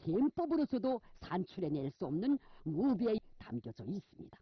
셈법으로서도 산출해낼 수 없는 무비에 담겨져 있습니다.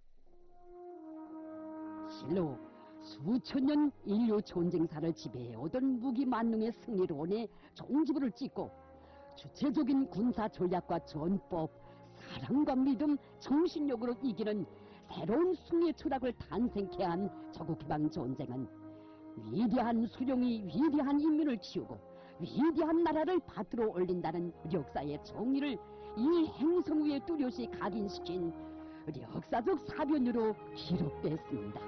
실로 수천 년 인류 전쟁사를 지배해오던 무기 만능의 승리론에 종지부를 찍고 주체적인 군사 전략과 전법, 사랑과 믿음, 정신력으로 이기는 새로운 승리의 철학을 탄생케 한 저국해방 전쟁은 위대한 수령이 위대한 인민을 키우고 위대한 나라를 밭으로 올린다는 역사의 정의를 이 행성 위에 뚜렷이 각인시킨 역사적 사변으로 기록됐습니다.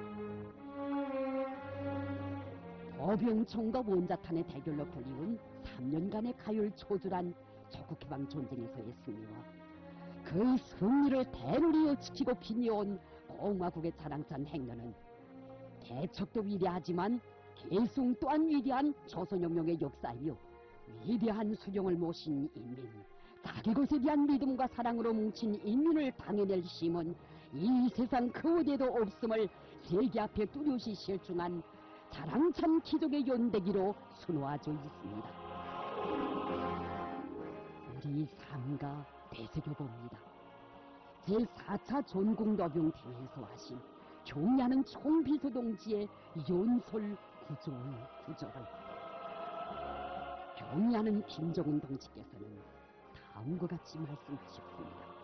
보병총과 원자탄의 대결로 불리운 3년간의 가열초절한 저국해방 전쟁에서의 승리와 그 승리를 대를 이어 지키고 빛내온 공화국의 자랑찬 행렬은 대척도 위대하지만 계승 또한 위대한 조선혁명의 역사이며 위대한 수령을 모신 인민, 자기 것에 대한 믿음과 사랑으로 뭉친 인민을 당해낼 힘은 이 세상 그 어디에도 없음을 세계 앞에 뚜렷이 실증한 자랑찬 기적의 연대기로 수놓아져 있습니다. 우리 삶과 되새겨봅니다. 제4차 전국노병대회에서 하신 경의하는 총비서동지의 연설 구절을 경의하는 김정은 동지께서는 다음과 같이 말씀하셨습니다.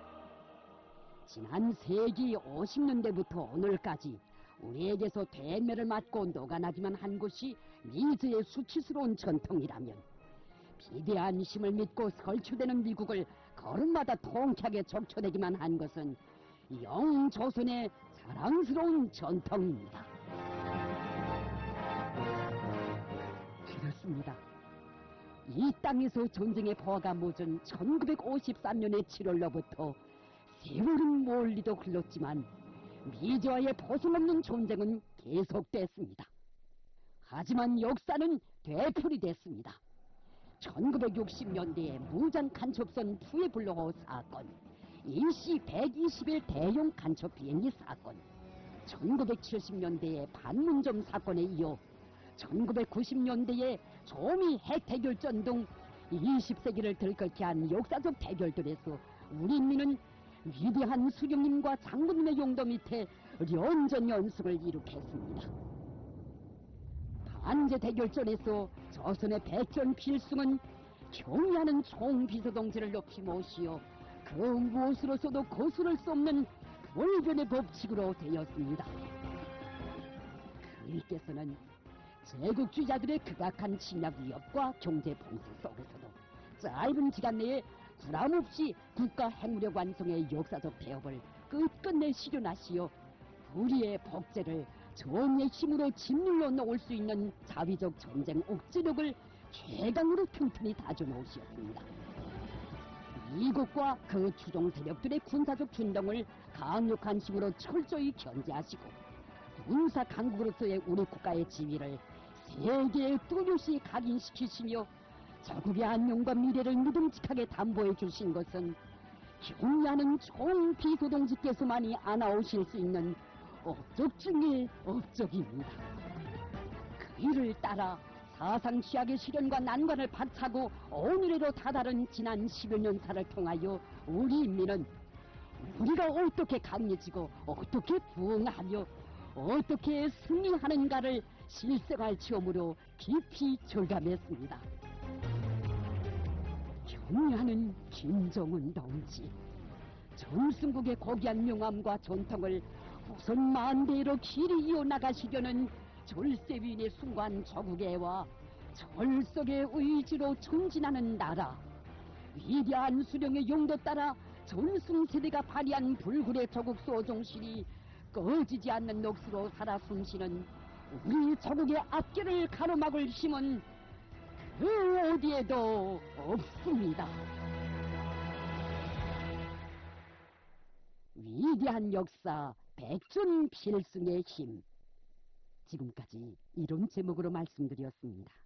지난 세기 50년대부터 오늘까지 우리에게서 대매를 맞고 녹아나기만 한 것이 미즈의 수치스러운 전통이라면 비대한 힘을 믿고 설치되는 미국을 걸음마다 통쾌하게 적쳐내기만 한 것은 영조선의 자랑스러운 전통입니다. 그렇습니다. 이 땅에서 전쟁의 포화가 멎은 1953년의 7월로부터 세월은 멀리도 흘렀지만 미제와의 보상없는 전쟁은 계속됐습니다. 하지만 역사는 되풀이됐습니다. 1960년대의 무장 간첩선 푸에블로호 사건, 일시 121 대형 간첩 비행기 사건, 1970년대의 반문점 사건에 이어 1990년대의 조미 핵대결전 등 20세기를 들끓게 한 역사적 대결들에서 우리 인민은 위대한 수령님과 장군님의 용도 밑에 연전연승을 이룩했습니다. 반제 대결전에서 조선의 백전 필승은 경의하는 총비서동지를 높이 모시어 그 무엇으로서도 거스를 수 없는 월변의 법칙으로 되었습니다. 그이께서는 제국주의자들의 극악한 침략 위협과 경제 봉쇄 속에서도 짧은 기간 내에 구람없이 국가 핵무력 완성의 역사적 대업을 끝끝내 실현하시어 우리의 복제를 정의의 힘으로 짓눌러 놓을 수 있는 자위적 전쟁 억지력을 최강으로 튼튼히 다져놓으셨습니다. 이국과 그 추종 세력들의 군사적 준동을 강력한 힘으로 철저히 견제하시고 군사 강국으로서의 우리 국가의 지위를 세계에 뚜렷이 각인시키시며 자국의 안녕과 미래를 믿음직하게 담보해 주신 것은 경의하는 총비서동지께서만이 안아오실 수 있는 업적 중의 업적입니다. 그 일을 따라 사상 취약의 시련과 난관을 박차고 오늘에로 다다른 지난 10여 년사를 통하여 우리 인민은 우리가 어떻게 강해지고 어떻게 부흥하며 어떻게 승리하는가를 실생활 체험으로 깊이 절감했습니다. 경의하는 김정은 동지, 전승국의 고귀한 명암과 전통을 우선 만대로 길이 이어나가시려는 절세위인의 숭고한 조국애와 절석의 의지로 전진하는 나라, 위대한 수령의 용도 따라 전승세대가 발휘한 불굴의 조국 소정신이 꺼지지 않는 녹수로 살아 숨쉬는 우리 조국의 앞길을 가로막을 힘은 그 어디에도 없습니다. 위대한 역사 백전 필승의 힘. 지금까지 이런 제목으로 말씀드렸습니다.